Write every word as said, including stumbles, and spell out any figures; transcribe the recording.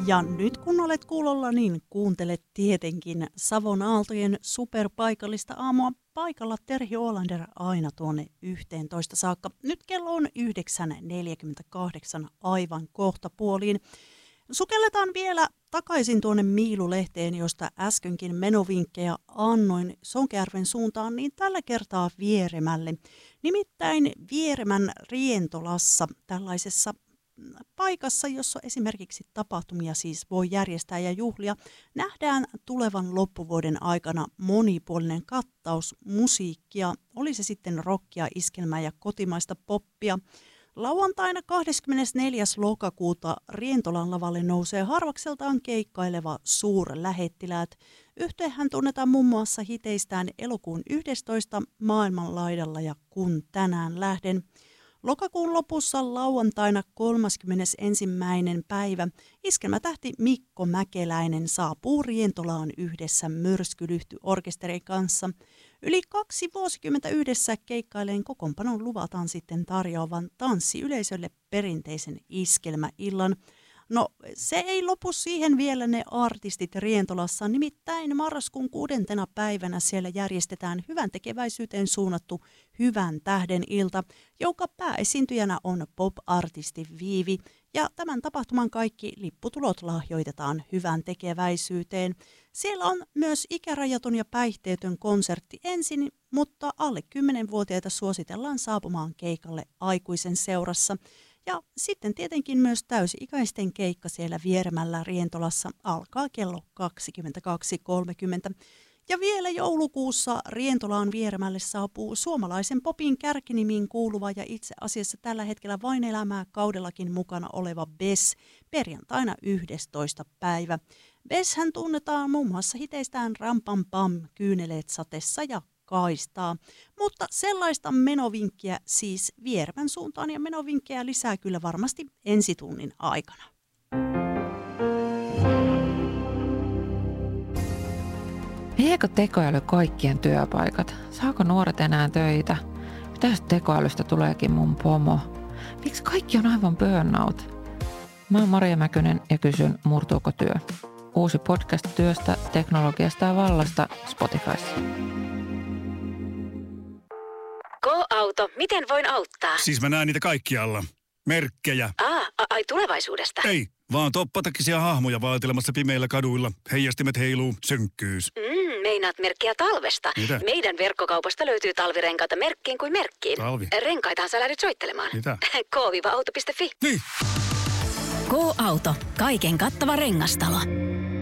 Ja nyt kun olet kuulolla, niin kuuntelet tietenkin Savon Aaltojen superpaikallista aamua paikalla Terhi Olander aina tuonne yhteentoista saakka. Nyt kello on yhdeksän neljäkymmentäkahdeksan aivan kohta puoliin. Sukelletaan vielä takaisin tuonne Miilulehteen, josta äskenkin menovinkkejä annoin Sonkajärven suuntaan, niin tällä kertaa Vieremälle. Nimittäin Vieremän Rientolassa, tällaisessa paikassa, jossa esimerkiksi tapahtumia siis voi järjestää ja juhlia, nähdään tulevan loppuvuoden aikana monipuolinen kattaus musiikkia, oli se sitten rockia, iskelmää ja kotimaista poppia. Lauantaina kahdeskymmenesneljäs lokakuuta Rientolan lavalle nousee harvakseltaan keikkaileva suurlähettiläät. Yhtyehän tunnetaan muun muassa hiteistään elokuun yhdestoista maailmanlaidalla ja Kun tänään lähden. Lokakuun lopussa lauantaina kolmaskymmenesensimmäinen päivä iskelmätähti Mikko Mäkeläinen saapuu Rientolaan yhdessä Myrskylyhty-orkesterin kanssa. Yli kaksi vuosikymmentä yhdessä keikkaileen kokoonpanon luvataan sitten tarjoavan tanssiyleisölle perinteisen iskelmäillan. No se ei lopu siihen vielä ne artistit Rientolassa, nimittäin marraskuun kuudentena päivänä siellä järjestetään hyvän tekeväisyyteen suunnattu Hyvän tähden ilta, jonka pääesiintyjänä on pop-artisti Viivi. Ja tämän tapahtuman kaikki lipputulot lahjoitetaan hyvän tekeväisyyteen. Siellä on myös ikärajaton ja päihteetön konsertti ensin, mutta alle kymmenvuotiaita suositellaan saapumaan keikalle aikuisen seurassa. Ja sitten tietenkin myös täysi-ikäisten keikka siellä Vieremällä Rientolassa alkaa kello kaksikymmentäkaksi kolmekymmentä. Ja vielä joulukuussa Rientolaan Vieremälle saapuu suomalaisen popin kärkinimiin kuuluva ja itse asiassa tällä hetkellä Vain elämää kaudellakin mukana oleva Bes perjantaina yhdestoista päivä. Beshän tunnetaan muun muassa hiteistään Rampam Pam, Kyyneleet sateessa ja Kaistaa. Mutta sellaista menovinkkiä siis Vieremän suuntaan ja menovinkkejä lisää kyllä varmasti ensitunnin aikana. Viekö tekoäly kaikkien työpaikat? Saako nuoret enää töitä? Mitä jos tekoälystä tuleekin mun pomo? Miksi kaikki on aivan burnout? Mä oon Maria Mäkynen ja kysyn, murtuuko työ? Uusi podcast työstä, teknologiasta ja vallasta Spotifyssa. Go-auto, miten voin auttaa? Siis mä näen niitä kaikkialla. Merkkejä. Aa, ai tulevaisuudesta? Ei, vaan toppatakisia hahmoja vaeltelemassa pimeillä kaduilla. Heijastimet heiluu, synkkyys. Mm, meinaat merkkiä talvesta. Mitä? Meidän verkkokaupasta löytyy talvirenkaita merkkiin kuin merkkiin. Talvi? Renkaitahan sä lähdet soittelemaan. Mitä? k viiva auto piste fi. Niin. Go-auto. Kaiken kattava rengastalo.